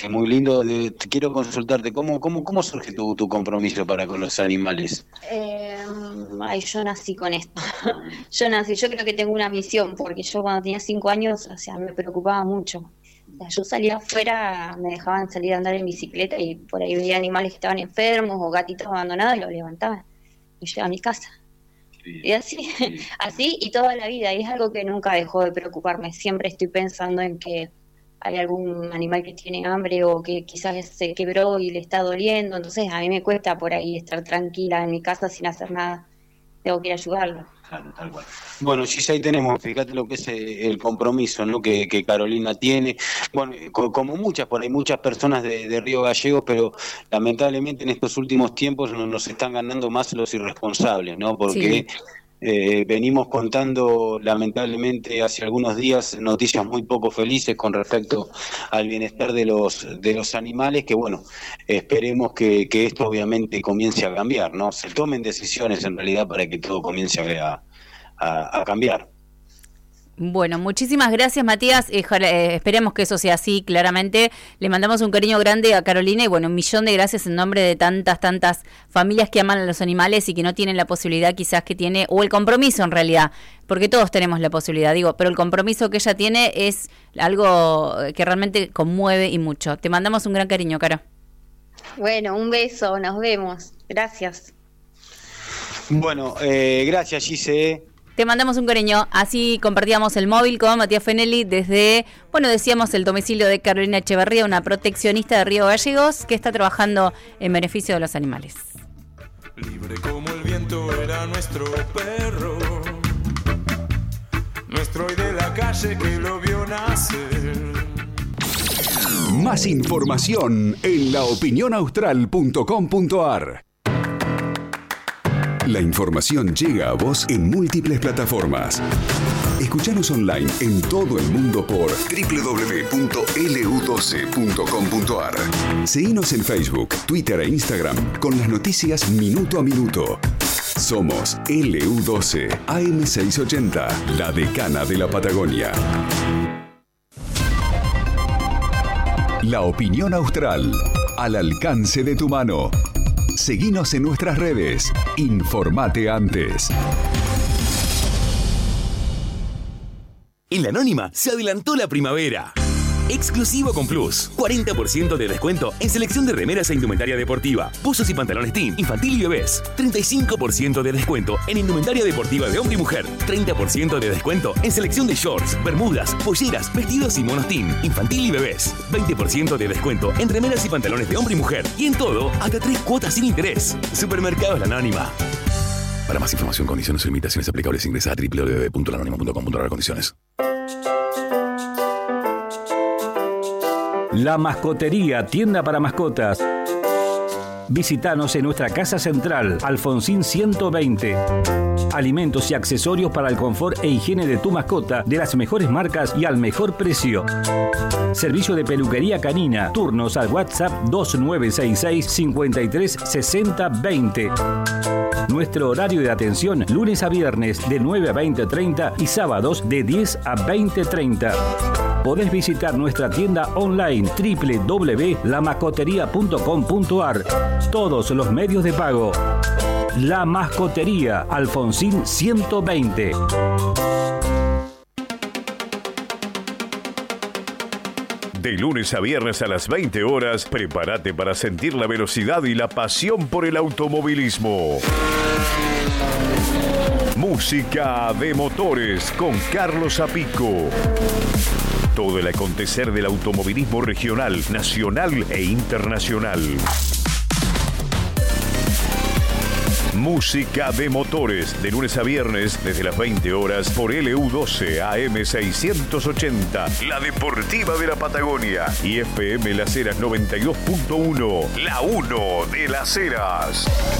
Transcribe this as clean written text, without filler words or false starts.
parece muy lindo. Te quiero consultarte, ¿cómo surge tu compromiso para con los animales? Yo nací con esto. Yo creo que tengo una misión, porque yo cuando tenía 5 años, o sea, me preocupaba mucho. O sea, yo salía afuera, me dejaban salir a andar en bicicleta y por ahí veía animales que estaban enfermos o gatitos abandonados y los levantaba y llevaba a mi casa. Y así, así y toda la vida. Y es algo que nunca dejó de preocuparme. Siempre estoy pensando en que hay algún animal que tiene hambre o que quizás se quebró y le está doliendo. Entonces a mí me cuesta por ahí estar tranquila en mi casa sin hacer nada. Tengo que ir a ayudarlo. Claro, tal cual. Bueno, Gis, ahí tenemos, fíjate lo que es el compromiso, ¿no? que Carolina tiene. Bueno, como por ahí muchas personas de Río Gallegos, pero lamentablemente en estos últimos tiempos nos están ganando más los irresponsables, ¿no? Porque venimos contando lamentablemente hace algunos días noticias muy poco felices con respecto al bienestar de los animales, que bueno, esperemos que esto obviamente comience a cambiar, ¿no? Se tomen decisiones en realidad para que todo comience a cambiar. Bueno, muchísimas gracias, Matías. Esperemos que eso sea así, claramente. Le mandamos un cariño grande a Carolina y bueno, 1.000.000 de gracias en nombre de tantas familias que aman a los animales y que no tienen la posibilidad quizás que tiene, o el compromiso en realidad, porque todos tenemos la posibilidad, pero el compromiso que ella tiene es algo que realmente conmueve y mucho. Te mandamos un gran cariño, Caro. Bueno, un beso, nos vemos. Gracias. Bueno, gracias, Gise. Te mandamos un cariño. Así compartíamos el móvil con Matías Fenelli desde, decíamos el domicilio de Carolina Echeverría, una proteccionista de Río Gallegos que está trabajando en beneficio de los animales. Libre como el viento era nuestro perro, nuestro hoy de la calle que lo vio nacer. Más información en laopinionaustral.com.ar. La información llega a vos en múltiples plataformas. Escuchanos online en todo el mundo por www.lu12.com.ar. Seguinos en Facebook, Twitter e Instagram con las noticias minuto a minuto. Somos LU12 AM680, la decana de la Patagonia. La opinión austral, al alcance de tu mano. Seguinos en nuestras redes. Informate antes. En La Anónima se adelantó la primavera. Exclusivo con Plus. 40% de descuento en selección de remeras e indumentaria deportiva, buzos y pantalones teen, infantil y bebés. 35% de descuento en indumentaria deportiva de hombre y mujer. 30% de descuento en selección de shorts, bermudas, polleras, vestidos y monos teen, infantil y bebés. 20% de descuento en remeras y pantalones de hombre y mujer. Y en todo, hasta 3 cuotas sin interés. Supermercados La Anónima. Para más información, condiciones y limitaciones aplicables, ingresa a www.lanonima.com.ar. Condiciones. La Mascotería, tienda para mascotas. Visítanos en nuestra casa central, Alfonsín 120. Alimentos y accesorios para el confort e higiene de tu mascota, de las mejores marcas y al mejor precio. Servicio de peluquería canina. Turnos al WhatsApp 2966 53 60 20. Nuestro horario de atención, lunes a viernes de 9 a 20:30 y sábados de 10 a 20:30. Podés visitar nuestra tienda online www.lamascoteria.com.ar. Todos los medios de pago. La Mascotería, Alfonsín 120. De lunes a viernes a las 20 horas, prepárate para sentir la velocidad y la pasión por el automovilismo. Música de motores con Carlos Apico. Todo el acontecer del automovilismo regional, nacional e internacional. Música de motores, de lunes a viernes, desde las 20 horas, por LU12 AM680, la deportiva de la Patagonia, y FM Las Heras 92.1, la 1 de Las Heras.